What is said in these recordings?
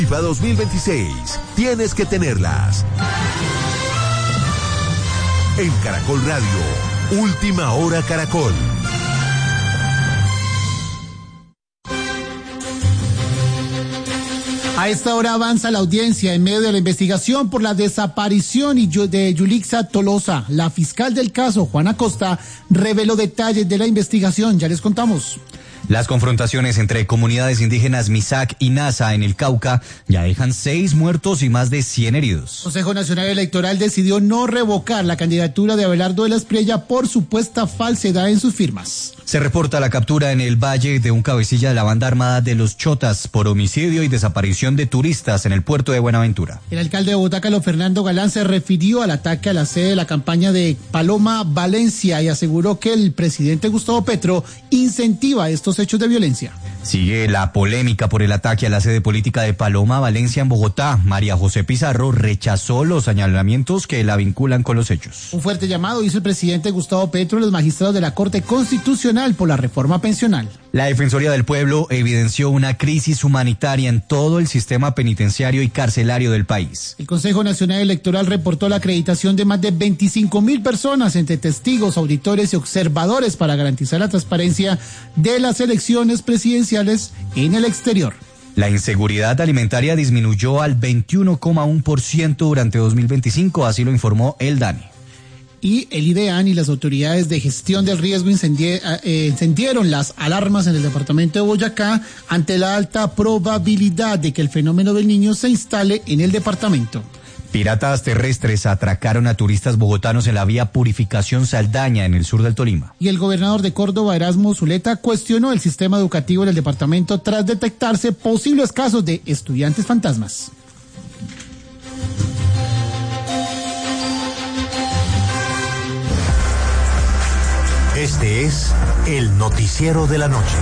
FIFA 2026, tienes que tenerlas. En Caracol Radio, Última Hora Caracol. A esta hora avanza la audiencia en medio de la investigación por la desaparición de Yulixa Tolosa. La fiscal del caso, Juana Costa, reveló detalles de la investigación. Ya les contamos. Las confrontaciones entre comunidades indígenas Misak y Nasa en el Cauca ya dejan 6 muertos y más de 100 heridos. El Consejo Nacional Electoral decidió no revocar la candidatura de Abelardo de la Espriella por supuesta falsedad en sus firmas. Se reporta la captura en el Valle de un cabecilla de la banda armada de los Chotas por homicidio y desaparición de turistas en el puerto de Buenaventura. El alcalde de Bogotá, Carlos Fernando Galán, se refirió al ataque a la sede de la campaña de Paloma Valencia y aseguró que el presidente Gustavo Petro incentiva estos hechos de violencia. Sigue la polémica por el ataque a la sede política de Paloma Valencia en Bogotá. María José Pizarro rechazó los señalamientos que la vinculan con los hechos. Un fuerte llamado hizo el presidente Gustavo Petro a los magistrados de la Corte Constitucional por la reforma pensional. La Defensoría del Pueblo evidenció una crisis humanitaria en todo el sistema penitenciario y carcelario del país. El Consejo Nacional Electoral reportó la acreditación de más de 25.000 personas entre testigos, auditores y observadores para garantizar la transparencia de las elecciones presidenciales en el exterior. La inseguridad alimentaria disminuyó al 21,1% durante 2025, así lo informó el DANE. Y el IDEAN y las autoridades de gestión del riesgo encendieron las alarmas en el departamento de Boyacá ante la alta probabilidad de que el fenómeno del Niño se instale en el departamento. Piratas terrestres atracaron a turistas bogotanos en la vía Purificación Saldaña, en el sur del Tolima. Y el gobernador de Córdoba, Erasmo Zuleta, cuestionó el sistema educativo del departamento tras detectarse posibles casos de estudiantes fantasmas. Este es el noticiero de la noche.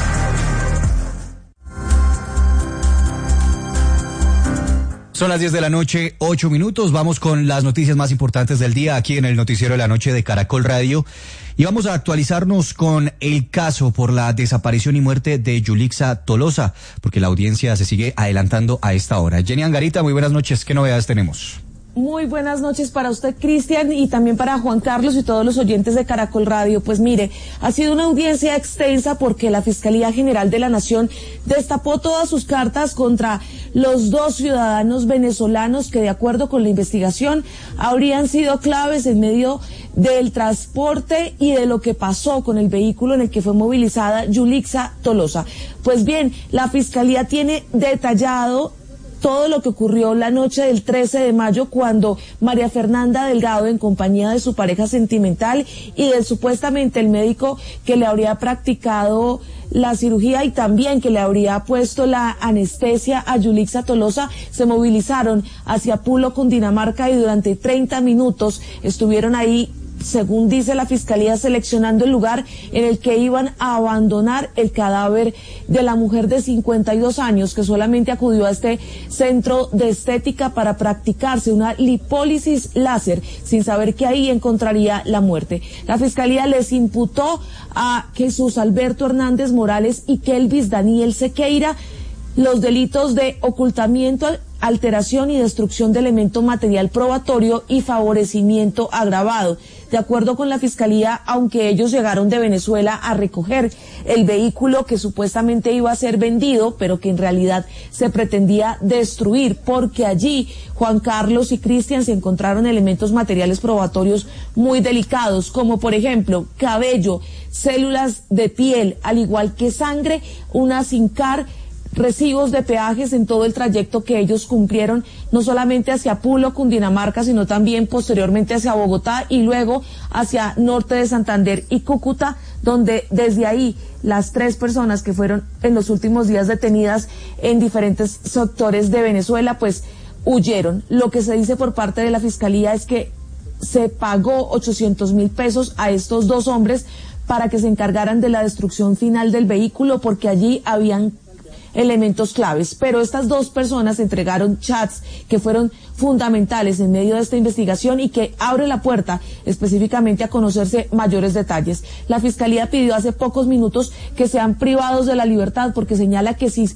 Son las 10 de la noche, 8 minutos. Vamos con las noticias más importantes del día aquí en el noticiero de la noche de Caracol Radio. Y vamos a actualizarnos con el caso por la desaparición y muerte de Yulixa Tolosa, porque la audiencia se sigue adelantando a esta hora. Jenny Angarita, muy buenas noches. ¿Qué novedades tenemos? Muy buenas noches para usted, Cristian, y también para Juan Carlos y todos los oyentes de Caracol Radio. Pues mire, ha sido una audiencia extensa porque la Fiscalía General de la Nación destapó todas sus cartas contra los 2 ciudadanos venezolanos que, de acuerdo con la investigación, habrían sido claves en medio del transporte y de lo que pasó con el vehículo en el que fue movilizada Yulixa Tolosa. Pues bien, la Fiscalía tiene detallado todo lo que ocurrió la noche del 13 de mayo cuando María Fernanda Delgado, en compañía de su pareja sentimental y del supuestamente el médico que le habría practicado la cirugía y también que le habría puesto la anestesia a Yulixa Tolosa, se movilizaron hacia Pulo, Cundinamarca, y durante 30 minutos estuvieron ahí, según dice la Fiscalía, seleccionando el lugar en el que iban a abandonar el cadáver de la mujer de 52 años que solamente acudió a este centro de estética para practicarse una lipólisis láser sin saber que ahí encontraría la muerte. La Fiscalía les imputó a Jesús Alberto Hernández Morales y Kelvis Daniel Sequeira los delitos de ocultamiento, alteración y destrucción de elemento material probatorio y favorecimiento agravado. De acuerdo con la Fiscalía, aunque ellos llegaron de Venezuela a recoger el vehículo que supuestamente iba a ser vendido, pero que en realidad se pretendía destruir, porque allí Juan Carlos y Cristian se encontraron elementos materiales probatorios muy delicados, como por ejemplo cabello, células de piel, al igual que sangre, una SINCAR, recibos de peajes en todo el trayecto que ellos cumplieron, no solamente hacia Pulo, Cundinamarca, sino también posteriormente hacia Bogotá y luego hacia norte de Santander y Cúcuta, donde desde ahí las 3 personas que fueron en los últimos días detenidas en diferentes sectores de Venezuela, pues huyeron. Lo que se dice por parte de la Fiscalía es que se pagó 800.000 pesos a estos 2 hombres para que se encargaran de la destrucción final del vehículo, porque allí habían elementos claves, pero estas 2 personas entregaron chats que fueron fundamentales en medio de esta investigación y que abre la puerta específicamente a conocerse mayores detalles. La Fiscalía pidió hace pocos minutos que sean privados de la libertad porque señala que si